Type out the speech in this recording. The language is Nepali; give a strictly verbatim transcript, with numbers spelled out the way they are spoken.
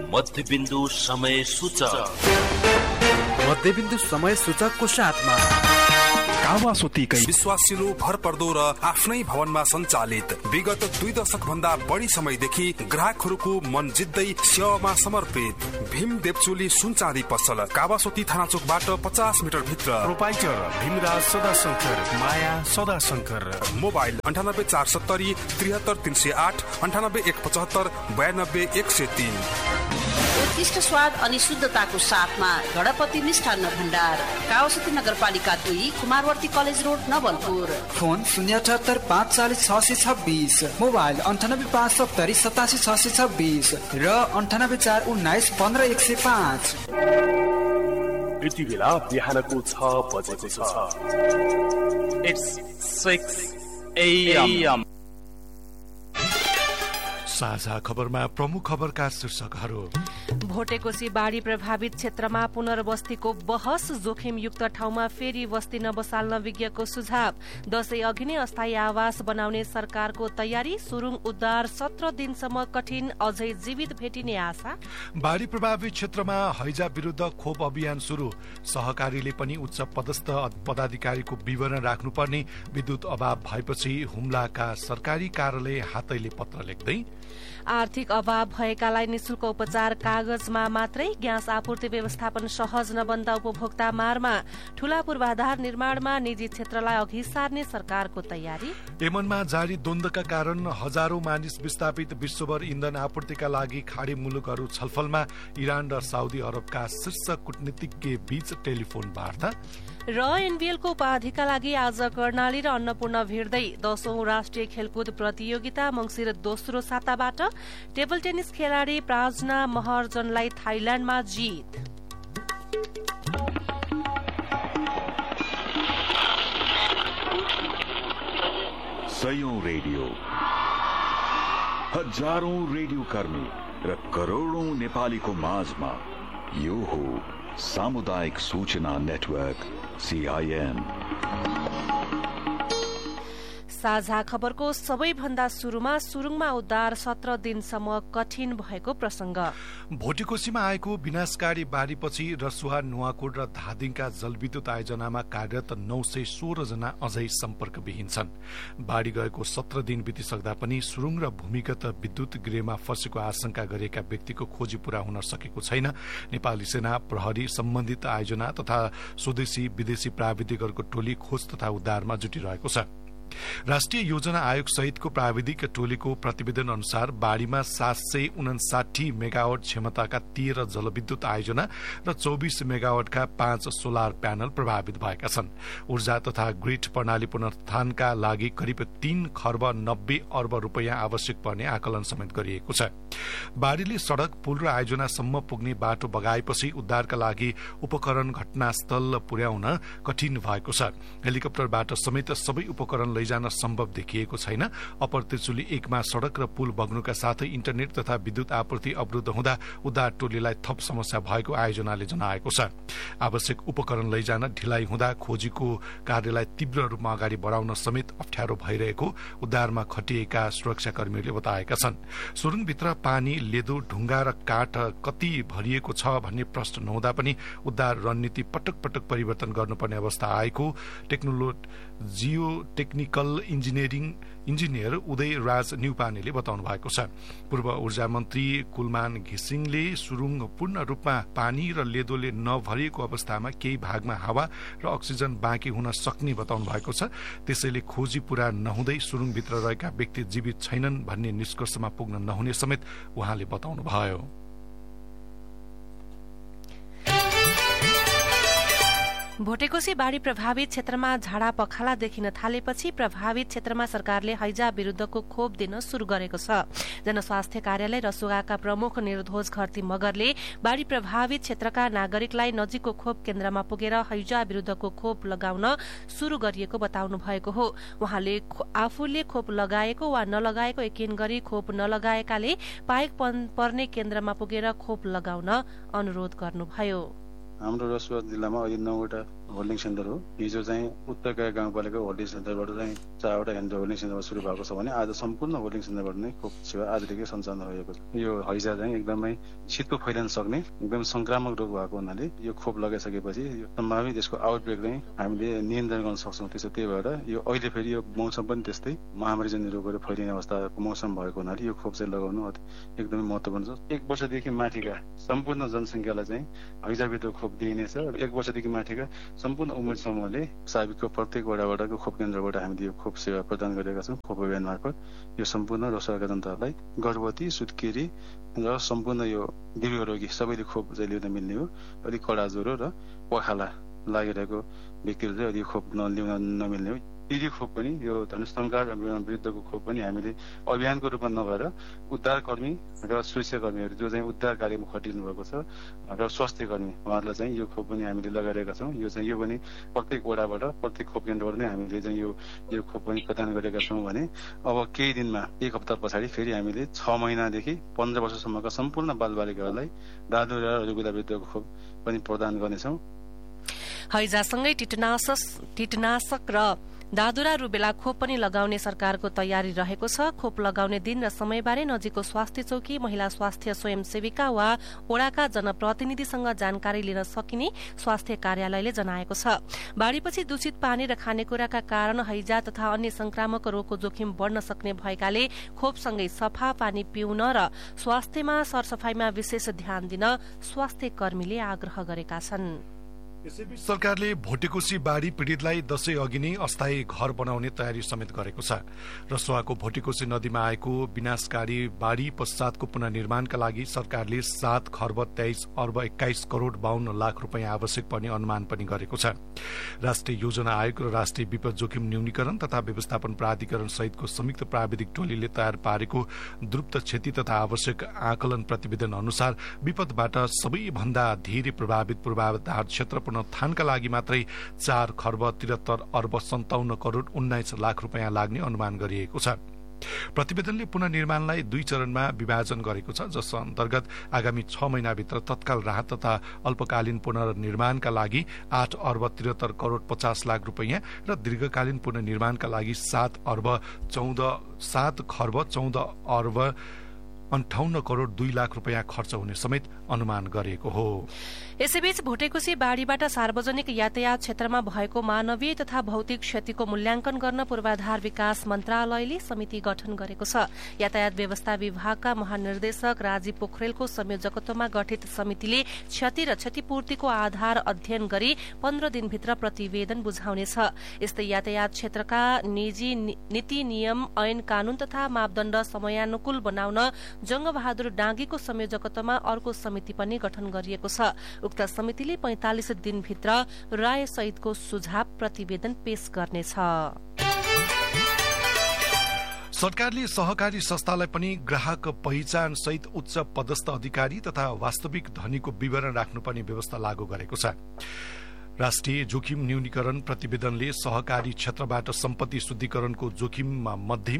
मध्यबिन्दु समय सूचक। मध्यबिन्दु समय सूचकको साथमा कावासोतीकै विश्वासिलो भरपर्दो र आफ्नै भवनमा सञ्चालित विगत दुई दशक भन्दा बढी समयदेखि ग्राहकहरूको मन जित्दै सेवामा समर्पित भीम देवचोली सुनचाँदी पसल कावासोती थाना चोकबाट पचास मिटर भित्र। प्रोपाइटर भीमराज सदाशंकर, माया सदाशंकर। मोबाइल अन्ठानब्बे चार सत्तरी त्रिहत्तर तीन सय आठ अन्ठानब्बे एक पचहत्तर बयानब्बे एक सय तीन। उत्कृष्ट स्वाद अनि शुद्धताको साथमा गणपति मिष्ठान्न भण्डार, कावासोती नगरपालिका दुई, Kumarwarti college road, Nawalpur. Phone शून्य अठहत्तर पाँच चालीस छ सय छब्बिस, मोबाइल अन्ठानब्बे पाँच सत्तरी सतासी छ सय छब्बिस र अन्ठानब्बे चार उन्नाइस पन्ध्र एक सय पाँच। यति बेला बिहानको छ बजेको छ। It's six a.m.. साझा खबरमा प्रमुख खबरका शीर्षकहरू। भोटेकोशी बाढी प्रभावित क्षेत्रमा पुनर्बस्तीको बहस, जोखिमयुक्त ठाउँमा फेरि बस्ती नबसाल्न विज्ञको सुझाव। दशैं अघि नै अस्थायी आवास बनाउने सरकारको तयारी, सुरुङ उद्धार सत्र दिनसम्म कठिन, अझै जीवित भेटिने आशा। बाढी प्रभावित क्षेत्रमा हैजा विरूद्ध खोप अभियान शुरू, सहकारीले पनि उच्च पदस्थ पदाधिकारीको विवरण राख्नुपर्ने, विद्युत अभाव भएपछि हुम्लाका सरकारी कार्यालय हातैले पत्र लेख्दै। आर्थिक अभाव भएकालाई निशुल्क उपचार कागजमा मात्रै, ग्यास आपूर्ति व्यवस्थापन सहज नबन्दा उपभोक्ता मारमा। ठूला पूर्वाधार निर्माणमा निजी क्षेत्रलाई अघि सार्ने सरकारको तयारी। यमनमा जारी द्वन्द्वका कारण हजारौं मानिस विस्थापित, विश्वभर इन्धन आपूर्तिका लागि खाडी मुलुकहरू छलफलमा। इरान र साउदी अरबका शीर्ष कूटनीतिज्ञ बीच टेलिफोन वार्ता। र एनबीएलको उपाधिका लागि आज कर्णाली र अन्नपूर्ण भिड्दै। दशौं राष्ट्रिय खेलकुद प्रतियोगिता मंसिर दोस्रो साताबाट। टेबल टेनिस खेलाड़ी प्राजना महर्जनलाई थाइल्याण्डमा जित। सयौं रेडियो, हजारौं रेडियो कर्मी र करोड़ौं नेपालीको माझमा यो हो सामुदायिक सूचना नेटवर्क सीआईएन। साझा खबरको सबैभन्दा सुरुमा सुरुङमा उद्धार सत्र दिनसम्म कठिन भएको प्रसंग। भोटेकोशीमा आएको विनाशकारी बाढीपछि रसुवा, नुवाकोट र धादिङका जलविद्युत आयोजनामा कार्यरत नौ सय सोह्र जना अझै सम्पर्कविहीन छन्। बाढी गएको सत्र दिन बितिसक्दा पनि सुरुङ र भूमिगत विद्युत गृहमा फँसेको आशंका गरेका व्यक्तिको खोजी पूरा हुन सकेको छैन। नेपाली सेना, प्रहरी, सम्बन्धित आयोजना तथा स्वदेशी विदेशी प्राविधिकहरूको टोली खोज तथा उद्धारमा जुटिरहेको छ। राष्ट्रिय योजना आयोग सहितको प्राविधिक टोलीको प्रतिवेदन अनुसार बाढीमा सात सय उनासाठी मेगावाट क्षमताका तेह्र जलविद्युत आयोजना र चौबिस मेगावाटका पाँच सोलर प्यानल प्रभावित भएका छन्। ऊर्जा तथा ग्रिड प्रणाली पुनरुत्थानका लागि करिब तीन खर्ब नब्बे अर्ब रूपियाँ आवश्यक पर्ने आकलन समेत गरिएको छ। बाढीले सड़क, पुल र आयोजनासम्म पुग्ने बाटो बगाएपछि उद्धारका लागि उपकरण घटनास्थल पुर्याउन कठिन भएको छ। हेलिकप्टरबाट समेत सबै उपकरण लैजान सम्भव देखिएको छैन। अप्पर त्रिचुली एकमा सड़क र पुल बग्नुका साथै इन्टरनेट तथा विद्युत आपूर्ति अवरुद्ध हुँदा उद्धार टोलीलाई थप समस्या भएको आयोजनाले जनाएको छ। आवश्यक उपकरण लैजान ढिलाइ हुँदा खोजीको कार्यलाई तीव्र रूपमा अगाडि बढाउन समेत अप्ठ्यारो भइरहेको उद्धारमा खटिएका सुरक्षाकर्मीहरूले बताएका छन्। सुरुङभित्र पानी, लेदो, ढुङ्गा र काठ कति भरिएको छ भन्ने प्रश्न नहुँदा पनि उद्धार रणनीति पटक पटक परिवर्तन गर्नुपर्ने अवस्था आएको टेक्नोलो जियो टेक्निकल इन्जिनियरिङ इन्जिनियर उदय राज न्युपानेले बताउनु भएको छ। पूर्व ऊर्जा मन्त्री कुलमान घिसिङले सुरुङ पूर्ण रूपमा पानी र लेदोले नभरिएको अवस्थामा केही भागमा हावा र अक्सिजन बाँकी हुन सक्ने बताउनु भएको छ। त्यसैले खोजी पूरा नहुँदै सुरुङभित्र रहेका व्यक्ति जीवित छैनन् भन्ने निष्कर्षमा पुग्न नहुने समेत उहाँले बताउनुभयो। भोटेकोशी बाढी प्रभावित क्षेत्रमा झाडा पखाला देखिन थालेपछि प्रभावित क्षेत्रमा सरकारले हैजा विरूद्धको खोप दिन शुरू गरेको छ। जनस्वास्थ्य कार्यालय रसुवाका प्रमुख निर्धोज घरती मगरले बाढी प्रभावित क्षेत्रका नागरिकलाई नजिकको खोप केन्द्रमा पुगेर हैजा विरूद्धको खोप लगाउन शुरू गरिएको बताउनु भएको हो। उहाँले आफूले खोप लगाएको वा नलगाएको यकिन गरी खोप नलगाएकाले पाएक पर्ने केन्द्रमा पुगेर खोप लगाउन अनुरोध गर्नुभयो। हाम्रो रसुवा जिल्लामा अहिले नौवटा होल्डिङ सेन्टर हो। हिजो चाहिँ उत्तरका गाउँपालिका होल्डिङ सेन्टरबाट चाहिँ चारवटा ह्यान्ड होल्डिङ सेन्टरमा सुरु भएको छ भने आज सम्पूर्ण होल्डिङ सेन्टरबाट नै खोप सेवा आजदेखि सञ्चालन भएको छ। यो हैजा चाहिँ एकदमै छिटो फैलिन सक्ने एकदम संक्रामक रोग भएको हुनाले यो खोप लगाइसकेपछि यो सम्भावित यसको आउटब्रेक चाहिँ हामीले नियन्त्रण गर्न सक्छौँ। त्यसो त्यही भएर यो अहिले फेरि यो मौसम पनि त्यस्तै महामारीजन्य रोगहरू फैलिने अवस्थाको मौसम भएको हुनाले यो खोप चाहिँ लगाउनु एकदमै महत्त्वपूर्ण छ। एक वर्षदेखि माथिका सम्पूर्ण जनसङ्ख्यालाई चाहिँ हैजाभित्र खोप दिइनेछ। एक वर्षदेखि माथिका सम्पूर्ण उमेर समूहले साबिकको प्रत्येक वडावटाको खोप केन्द्रबाट हामीले यो खोप सेवा प्रदान गरेका छौँ। खोप अभियान मार्फत यो सम्पूर्ण रोजगारका जनताहरूलाई गर्भवती, सुत्केरी र सम्पूर्ण यो दिव्य रोगी सबैले खोप चाहिँ लिन मिल्ने हो। अलिक कडा ज्वरो र पखाला लागिरहेको व्यक्तिहरू चाहिँ अलिक खोप लिन नमिल्ने हो। यदि खोप पनि यो धनुष्टङ्कार विरुद्धको खोप पनि हामीले अभियानको रूपमा नभएर उद्धारकर्मी र सुरक्षाकर्मीहरू जो चाहिँ उद्धार कार्यमा खटिनु भएको छ र स्वास्थ्य कर्मी उहाँहरूलाई चाहिँ यो खोप पनि हामीले लगाइरहेका छौँ। यो चाहिँ यो पनि प्रत्येक वडाबाट प्रत्येक खोप केन्द्रबाट नै हामीले चाहिँ यो यो खोप पनि प्रदान गरेका छौँ भने अब केही दिनमा एक हप्ता पछाडि फेरि हामीले छ महिनादेखि पन्ध्र वर्षसम्मका सम्पूर्ण बालबालिकाहरूलाई दादुरा र रुबेला विरुद्धको खोप पनि प्रदान गर्नेछौँ। हैजासँगै टिटनासस टिटनाशक र दादुरा रुबेला खोप पनि लगाउने सरकारको तयारी रहेको छ। खोप लगाउने दिन र समयबारे नजिकको स्वास्थ्य चौकी, महिला स्वास्थ्य स्वयंसेविका वा ओडाका जनप्रतिनिधिसँग जानकारी लिन सकिने स्वास्थ्य कार्यालयले जनाएको छ। बाढ़ीपछि दूषित पानी र खानेकुराका कारण हैजा तथा अन्य संक्रामक रोगको जोखिम बढ़न सक्ने भएकाले खोपसँगै सफा पानी पिउन र स्वास्थ्यमा सरसफाईमा विशेष ध्यान दिन स्वास्थ्य कर्मीले आग्रह गरेका छन्। यसैबीच सरकारले भोटेकोशी बाढ़ी पीड़ितलाई दशैं अघि नै अस्थायी घर बनाउने तयारी समेत गरेको छ। रसुवाको भोटेकोशी नदीमा आएको विनाशकारी बाढ़ी पश्चातको पुनर्निर्माणका लागि सरकारले सात खर्ब तेइस अर्ब एक्काइस करोड़ बाहन्न लाख रूपियाँ आवश्यक पर्ने अनुमान पनि गरेको छ। राष्ट्रिय योजना आयोग र राष्ट्रिय विपद जोखिम न्यूनीकरण तथा व्यवस्थापन प्राधिकरण सहितको संयुक्त प्राविधिक टोलीले तयार पारेको द्रुत क्षति तथा आवश्यक आकलन प्रतिवेदन अनुसार विपदबाट सबैभन्दा धेरै प्रभावित पूर्वाधार क्षेत्र पुनरुत्थानका लागि मात्रै चार खर्ब त्रिहत्तर अर्ब सन्ताउन्न करोड़ उन्नाइस लाख रूपियाँ लाग्ने अनुमान गरिएको छ। प्रतिवेदनले पुनर्निर्माणलाई दुई चरणमा विभाजन गरेको छ, जस अन्तर्गत आगामी छ महिनाभित्र तत्काल राहत तथा अल्पकालीन पुनर्निर्माणका लागि आठ अर्ब त्रिहत्तर करोड़ पचास लाख रूपियाँ र दीर्घकालीन पुनर्निर्माणका लागि सात अर्ब चौध सात खर्ब चौध अर्ब अन्ठाउन्न करोड़ दुई लाख रूपियाँ खर्च हुने समेत अनुमान गरिएको हो। यसैबीच भोटेकोशी बाढ़ीबाट सार्वजनिक यातायात क्षेत्रमा भएको मानवीय तथा भौतिक क्षतिको मूल्याङ्कन गर्न पूर्वाधार विकास मन्त्रालयले समिति गठन गरेको छ। यातायात व्यवस्था विभागका महानिर्देशक राजीव पोखरेलको संयोजकत्वमा गठित समितिले क्षति र क्षतिपूर्तिको आधार अध्ययन गरी पन्ध्र दिनभित्र प्रतिवेदन बुझाउनेछ। यस्तै यातायात क्षेत्रका निजी नीति नियम ऐन कानून तथा मापदण्ड समयानुकूल बनाउन जंगबहादुर डाँगीको संयोजकत्वमा अर्को समिति पनि गठन गरिएको छ। उक्त समितिले पैंतालिस दिनभित्र राय सहितको सुझाव प्रतिवेदन पेश गर्नेछ। सरकारले सहकारी संस्थालाई पनि ग्राहक पहिचान सहित उच्च पदस्थ अधिकारी तथा वास्तविक धनीको विवरण राख्नुपर्ने व्यवस्था लागू गरेको छ। राष्ट्रिय जोखिम न्यूनीकरण प्रतिवेदनले सहकारी क्षेत्रबाट सम्पत्ति शुद्धिकरणको जोखिममा मध्यम